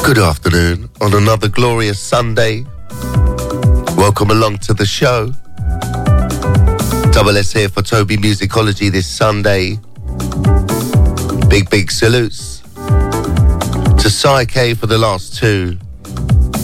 Good afternoon on another glorious Sunday. Welcome along to the show. Double S here for Toby Musicology this Sunday. Big salutes to Psy K for the last two.